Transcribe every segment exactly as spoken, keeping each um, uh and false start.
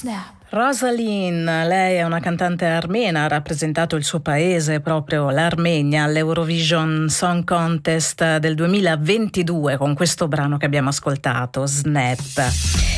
Snap. Rosalind, lei è una cantante armena, ha rappresentato il suo paese, proprio l'Armenia, all'Eurovision Song Contest del duemilaventidue con questo brano che abbiamo ascoltato, Snap.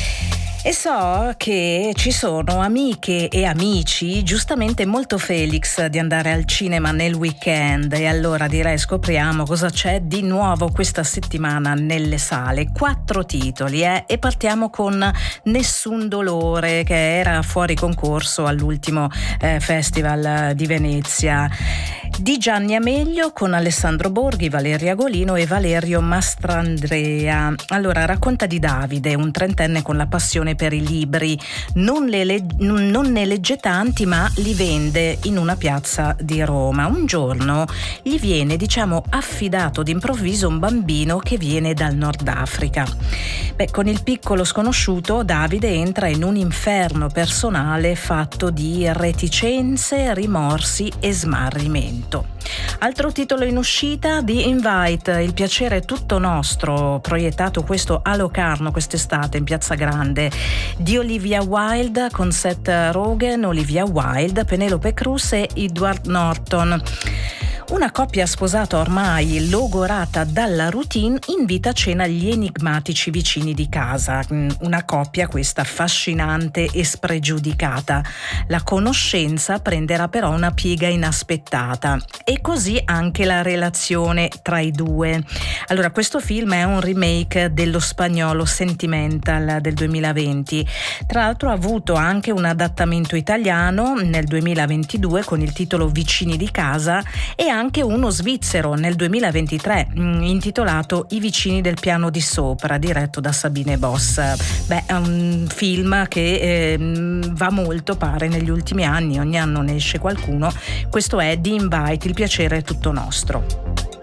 E so che ci sono amiche e amici giustamente molto Felix di andare al cinema nel weekend, e allora direi scopriamo cosa c'è di nuovo questa settimana nelle sale. Quattro titoli eh? E partiamo con Nessun dolore, che era fuori concorso all'ultimo eh, festival di Venezia, di Gianni Amelio con Alessandro Borghi, Valeria Golino e Valerio Mastrandrea. Allora, racconta di Davide, un trentenne con la passione per i libri, non, le leg- non ne legge tanti ma li vende in una piazza di Roma. Un giorno gli viene, diciamo, affidato d'improvviso un bambino che viene dal Nord Africa. Beh, con il piccolo sconosciuto Davide entra in un inferno personale fatto di reticenze, rimorsi e smarrimento. Altro titolo in uscita, The Invite, Il piacere è tutto nostro, proiettato questo a Locarno quest'estate in Piazza Grande, di Olivia Wilde con Seth Rogen, Olivia Wilde, Penelope Cruz e Edward Norton. Una coppia sposata ormai logorata dalla routine invita a cena gli enigmatici vicini di casa. Una coppia questa affascinante e spregiudicata. La conoscenza prenderà però una piega inaspettata e così anche la relazione tra i due. Allora, questo film è un remake dello spagnolo Sentimental del duemilaventi. Tra l'altro ha avuto anche un adattamento italiano nel duemilaventidue con il titolo Vicini di casa, e anche uno svizzero nel duemilaventitré intitolato I vicini del piano di sopra, diretto da Sabine Boss. Beh, è un film che eh, va molto, pare, negli ultimi anni, ogni anno ne esce qualcuno. Questo è The Invite, Il piacere è tutto nostro.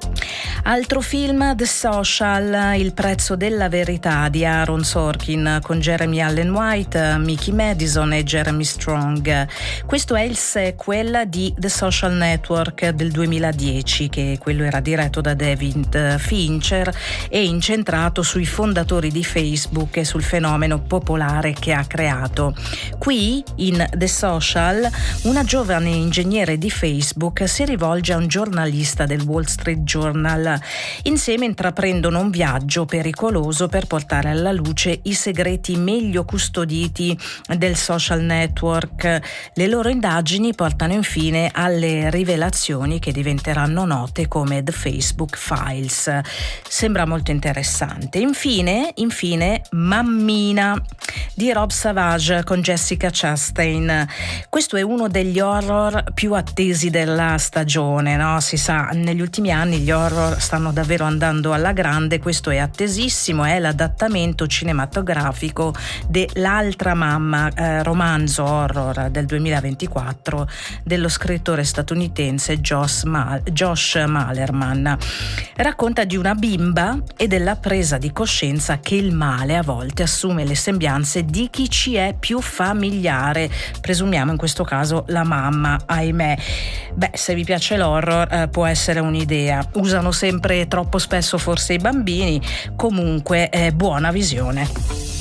Altro film, The Social, Il prezzo della verità di Aaron Sorkin con Jeremy Allen White, Mickey Madison e Jeremy Strong. Questo è il sequel di The Social Network del duemiladieci, che quello era diretto da David Fincher e incentrato sui fondatori di Facebook e sul fenomeno popolare che ha creato. Qui, in The Social, una giovane ingegnere di Facebook si rivolge a un giornalista del Wall Street Journal. Insieme intraprendono un viaggio pericoloso per portare alla luce i segreti meglio custoditi del social network. Le loro indagini portano infine alle rivelazioni che diventeranno note come The Facebook Files. Sembra molto interessante. Infine, infine, Mammina di Rob Savage con Jessica Chastain. Questo è uno degli horror più attesi della stagione, no? Si sa, negli ultimi anni gli horror stanno davvero andando alla grande. Questo è attesissimo, è l'adattamento cinematografico dell'altra mamma, eh, romanzo horror del duemilaventiquattro dello scrittore statunitense Josh, Mal- Josh Malerman. Racconta di una bimba e della presa di coscienza che il male a volte assume le sembianze di chi ci è più familiare, presumiamo in questo caso la mamma, ahimè. Beh, se vi piace l'horror eh, può essere un'idea. Usano sempre troppo spesso forse i bambini, comunque eh, buona visione.